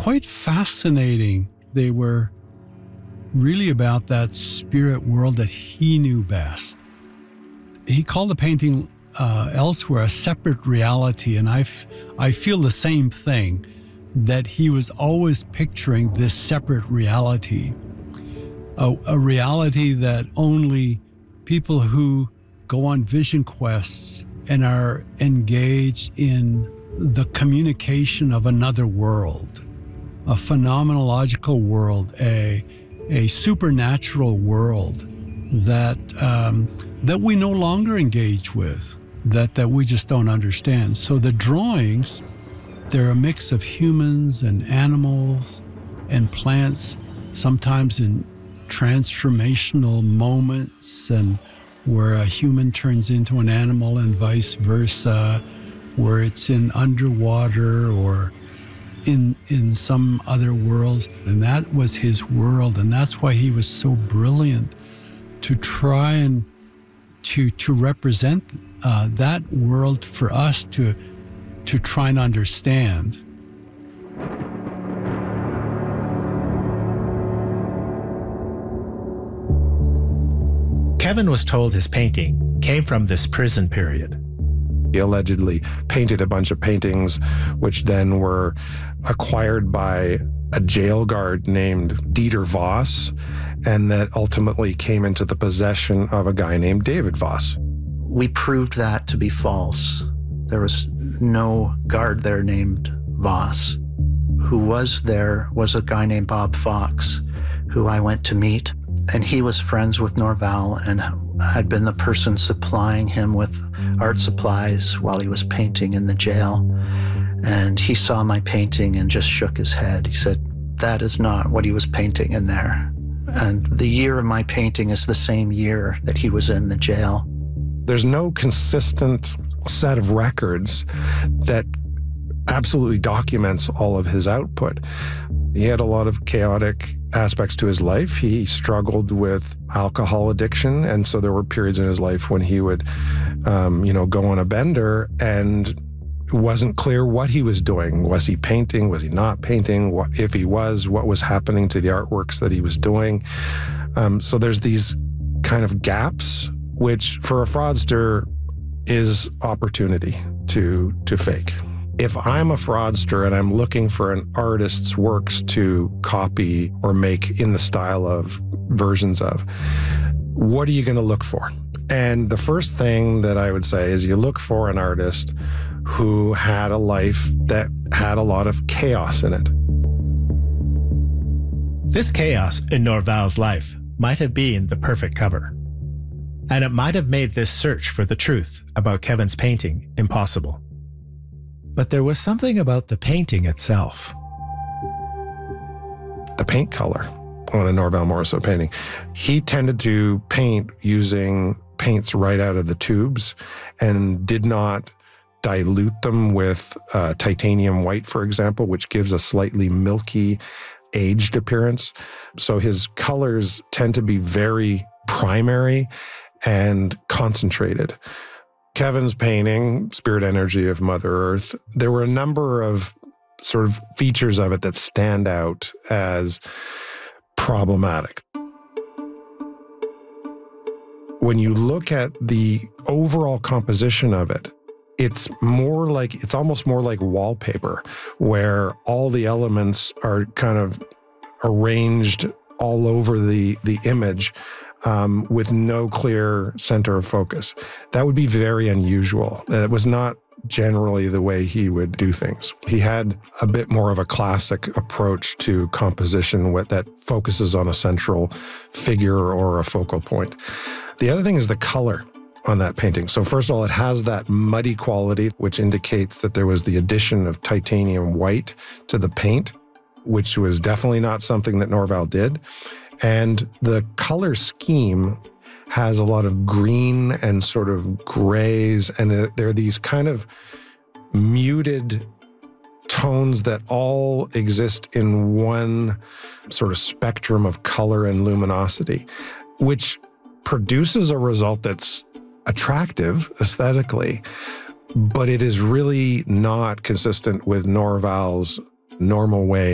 quite fascinating. They were really about that spirit world that he knew best. He called the painting elsewhere a separate reality, and I feel the same thing, that he was always picturing this separate reality, a reality that only people who go on vision quests and are engaged in the communication of another world, a phenomenological world, a supernatural world that we no longer engage with, that we just don't understand. So the drawings, they're a mix of humans and animals and plants, sometimes in transformational moments, and where a human turns into an animal and vice versa, where it's in underwater or in some other worlds. And that was his world, and that's why he was so brilliant to try and to represent that world for us to try and understand. Kevin was told his painting came from this prison period. He allegedly painted a bunch of paintings, which then were acquired by a jail guard named Dieter Voss, and that ultimately came into the possession of a guy named David Voss. We proved that to be false. There was no guard there named Voss. Who was there was a guy named Bob Fox, who I went to meet, and he was friends with Norval and had been the person supplying him with art supplies while he was painting in the jail. And he saw my painting and just shook his head. He said, that is not what he was painting in there. And the year of my painting is the same year that he was in the jail. There's no consistent set of records that absolutely documents all of his output. He had a lot of chaotic aspects to his life. He struggled with alcohol addiction, and so there were periods in his life when he would, go on a bender, and it wasn't clear what he was doing. Was he painting? Was he not painting? If he was, what was happening to the artworks that he was doing? So there's these kind of gaps, which for a fraudster is opportunity to fake. If I'm a fraudster and I'm looking for an artist's works to copy or make in the style of versions of, what are you going to look for? And the first thing that I would say is you look for an artist who had a life that had a lot of chaos in it. This chaos in Norval's life might have been the perfect cover. And it might have made this search for the truth about Kevin's painting impossible. But there was something about the painting itself. The paint color on a Norval Morrisseau painting. He tended to paint using paints right out of the tubes and did not dilute them with titanium white, for example, which gives a slightly milky, aged appearance. So his colors tend to be very primary and concentrated. Kevin's painting, Spirit Energy of Mother Earth, there were a number of sort of features of it that stand out as problematic. When you look at the overall composition of it, it's almost more like wallpaper, where all the elements are kind of arranged all over the image, with no clear center of focus. That would be very unusual. It was not generally the way he would do things. He had a bit more of a classic approach to composition that focuses on a central figure or a focal point. The other thing is the color on that painting. So first of all, it has that muddy quality, which indicates that there was the addition of titanium white to the paint, which was definitely not something that Norval did. And the color scheme has a lot of green and sort of grays, and there are these kind of muted tones that all exist in one sort of spectrum of color and luminosity, which produces a result that's attractive aesthetically, but it is really not consistent with Norval's normal way